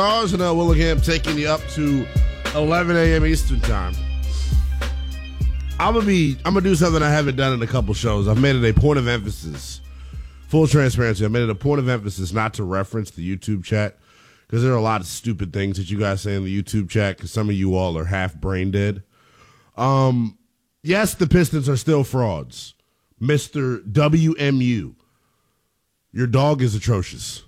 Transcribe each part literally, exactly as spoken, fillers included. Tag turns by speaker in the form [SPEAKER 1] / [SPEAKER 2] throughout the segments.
[SPEAKER 1] Janelle Willingham taking you up to eleven a.m. Eastern time. I'm gonna be. I'm gonna do something I haven't done in a couple shows. I've made it a point of emphasis, full transparency. I made it a point of emphasis not to reference the YouTube chat because there are a lot of stupid things that you guys say in the YouTube chat. Because some of you all are half brain dead. Um, yes, the Pistons are still frauds, Mister W M U. Your dog is atrocious.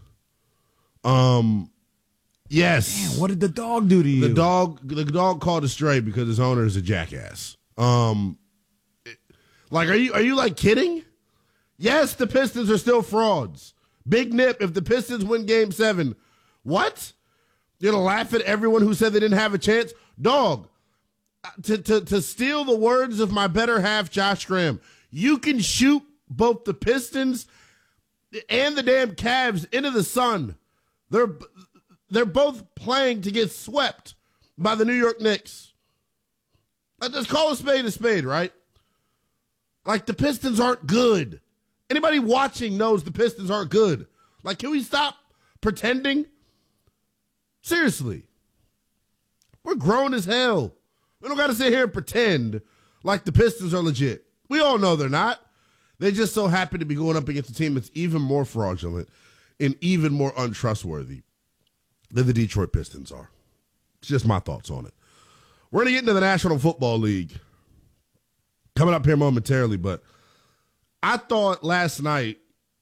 [SPEAKER 1] Um. Yes.
[SPEAKER 2] Man, what did the dog do to you?
[SPEAKER 1] The dog, the dog called it stray because his owner is a jackass. Um, like, are you are you like kidding? Yes, the Pistons are still frauds. Big Nip. If the Pistons win Game Seven, what? You're gonna laugh at everyone who said they didn't have a chance, dog. To to to steal the words of my better half, Josh Graham. You can shoot both the Pistons and the damn Cavs into the sun. They're They're both playing to get swept by the New York Knicks. Let's call a spade a spade, right? Like, the Pistons aren't good. Anybody watching knows the Pistons aren't good. Like, can we stop pretending? Seriously. We're grown as hell. We don't got to sit here and pretend like the Pistons are legit. We all know they're not. They just so happen to be going up against a team that's even more fraudulent and even more untrustworthy than the Detroit Pistons are. It's just my thoughts on it. We're going to get into the National Football League coming up here momentarily, but I thought last night,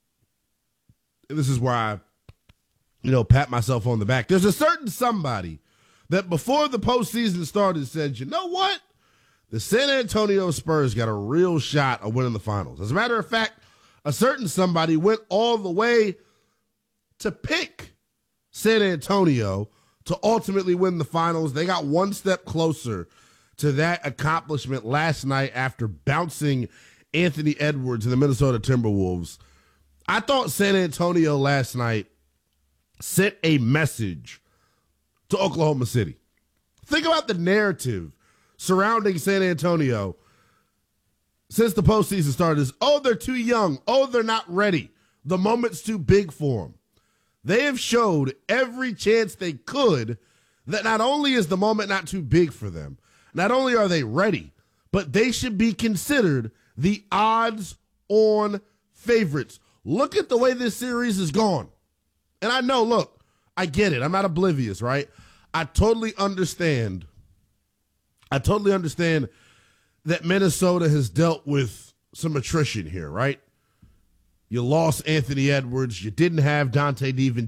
[SPEAKER 1] and this is where I, you know, pat myself on the back. There's a certain somebody that before the postseason started said, you know what? The San Antonio Spurs got a real shot of winning the finals. As a matter of fact, a certain somebody went all the way to pick San Antonio to ultimately win the finals. They got one step closer to that accomplishment last night after bouncing Anthony Edwards and the Minnesota Timberwolves. I thought San Antonio last night sent a message to Oklahoma City. Think about the narrative surrounding San Antonio since the postseason started is, oh, they're too young. Oh, they're not ready. The moment's too big for them. They have showed every chance they could that not only is the moment not too big for them, not only are they ready, but they should be considered the odds-on favorites. Look at the way this series has gone. And I know, look, I get it. I'm not oblivious, right? I totally understand. I totally understand that Minnesota has dealt with some attrition here, right? You lost Anthony Edwards. You didn't have Dante DiVincenzo.